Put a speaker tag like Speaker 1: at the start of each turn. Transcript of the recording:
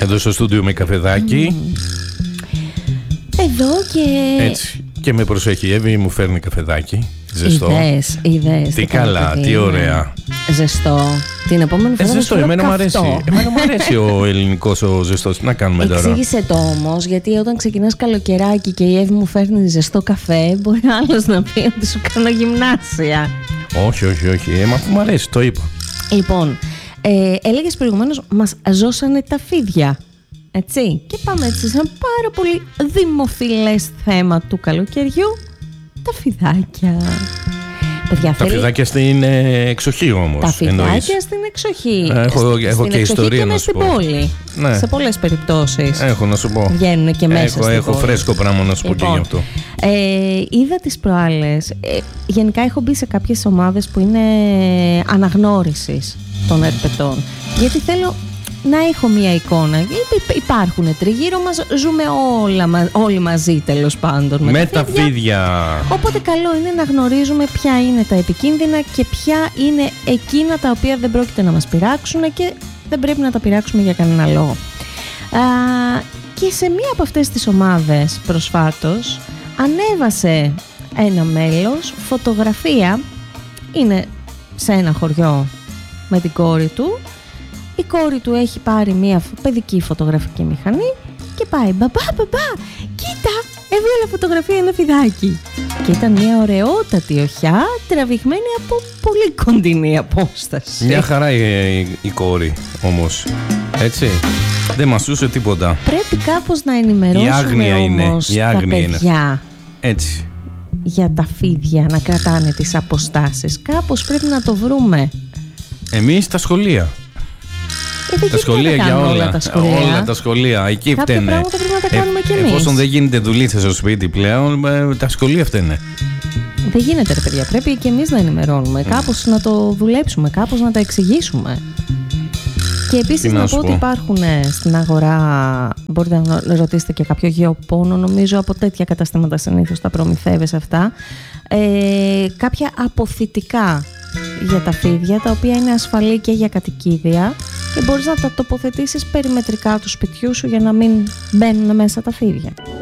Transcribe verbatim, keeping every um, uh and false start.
Speaker 1: Εδώ στο στούντιο με καφεδάκι.
Speaker 2: Mm. Εδώ και...
Speaker 1: Έτσι. Και με προσέχει η Εύη, μου φέρνει καφεδάκι. Ζεστό.
Speaker 2: Είδες, είδες.
Speaker 1: Τι καλά, παιδί, τι ωραία.
Speaker 2: Ζεστό. Την επόμενη φορά.
Speaker 1: Ε, ζεστό, εμένα μου αρέσει. Εμένα μου αρέσει ο ελληνικός ο ζεστός. Τι να κάνουμε τώρα.
Speaker 2: Εξήγησε το όμως, γιατί όταν ξεκινάς καλοκαιράκι και η Εύη μου φέρνει ζεστό καφέ, μπορεί άλλος να πει ότι σου κάνω γυμνάσια.
Speaker 1: Όχι, όχι, όχι. Ε, μα μου αρέσει, το είπα.
Speaker 2: Λοιπόν, ε, έλεγες προηγουμένως, μας ζώσανε τα φίδια. Έτσι. Και πάμε έτσι σε ένα πάρα πολύ δημοφιλές θέμα του καλοκαιριού. Τα φιδάκια. Παιδιά,
Speaker 1: τα
Speaker 2: θέλει...
Speaker 1: φιδάκια στην ε, εξοχή όμως.
Speaker 2: Τα φιδάκια
Speaker 1: εννοείς.
Speaker 2: Στην εξοχή.
Speaker 1: Έχω,
Speaker 2: στην
Speaker 1: έχω και ιστορία
Speaker 2: και
Speaker 1: να σου
Speaker 2: στην
Speaker 1: πω.
Speaker 2: Πόλη.
Speaker 1: Ναι.
Speaker 2: Σε πολλές περιπτώσεις.
Speaker 1: Έχω να σου πω.
Speaker 2: Βγαίνουν και μέσα
Speaker 1: έχω,
Speaker 2: στην
Speaker 1: έχω
Speaker 2: πόλη.
Speaker 1: φρέσκο πράγμα να σου
Speaker 2: λοιπόν,
Speaker 1: πω και γι' αυτό.
Speaker 2: Ε, είδα τις προάλλες. Ε, γενικά έχω μπει σε κάποιες ομάδες που είναι αναγνώρισης των ερπετών. Γιατί θέλω να έχω μία εικόνα. Υπάρχουν τριγύρω μας, ζούμε όλα, όλοι μαζί τέλος πάντων. Με,
Speaker 1: με
Speaker 2: τα,
Speaker 1: τα φίδια.
Speaker 2: Οπότε καλό είναι να γνωρίζουμε ποια είναι τα επικίνδυνα και ποια είναι εκείνα τα οποία δεν πρόκειται να μας πειράξουν και δεν πρέπει να τα πειράξουμε για κανένα λόγο. Α, και σε μία από αυτές τις ομάδες προσφάτως ανέβασε ένα μέλος φωτογραφία. Είναι σε ένα χωριό με την κόρη του. Η κόρη του έχει πάρει μια παιδική φωτογραφική μηχανή και πάει μπαμπά, μπαμπά, κοίτα, έβγαλε φωτογραφία ένα φιδάκι. Και ήταν μια ωραιότατη οχιά τραβηγμένη από πολύ κοντινή απόσταση.
Speaker 1: Μια χαρά η, η, η κόρη όμως, έτσι, δεν μασούσε τίποτα.
Speaker 2: Πρέπει κάπως να ενημερώσουμε όμως
Speaker 1: είναι,
Speaker 2: τα παιδιά
Speaker 1: είναι. Έτσι.
Speaker 2: για τα φίδια, να κρατάνε τις αποστάσεις. Κάπως πρέπει να το βρούμε.
Speaker 1: Εμείς στα σχολεία.
Speaker 2: Ε,
Speaker 1: τα σχολεία για όλα.
Speaker 2: όλα τα σχολεία.
Speaker 1: Όλα τα σχολεία. Εκεί
Speaker 2: κάποια
Speaker 1: φταίνε.
Speaker 2: πράγματα πρέπει να τα κάνουμε
Speaker 1: ε,
Speaker 2: κι εμείς.
Speaker 1: Εφόσον δεν γίνεται δουλίτσα στο σπίτι πλέον, ε, τα σχολεία φταίνε.
Speaker 2: Δεν γίνεται ρε παιδιά. Πρέπει και εμείς να ενημερώνουμε. Mm. Κάπως να το δουλέψουμε. Κάπως να τα εξηγήσουμε. Και επίσης να, να πω ότι υπάρχουν στην αγορά, μπορείτε να ρωτήσετε και κάποιο γεωπόνο, νομίζω από τέτοια καταστήματα συνήθως τα προμηθεύεσαι αυτά, ε, κάποια αποθητικά για τα φίδια, τα οποία είναι ασφαλή και για κατοικίδια και μπορείς να τα τοποθετήσεις περιμετρικά του σπιτιού σου για να μην μπαίνουν μέσα τα φίδια.